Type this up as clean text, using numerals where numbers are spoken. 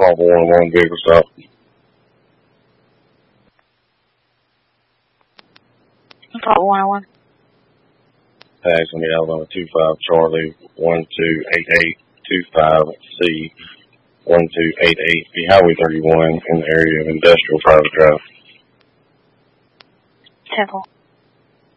call for 111 vehicle stop. Call 101. Tags on the Alabama 25 Charlie 128825C 1288 the Highway 31 in the area of Industrial Private Drive. 10-4.